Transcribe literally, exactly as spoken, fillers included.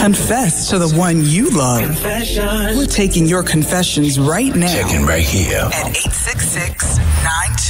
Confess to the one you love. Confession. We're taking your confessions right now. Checking right here. At eight six six, nine two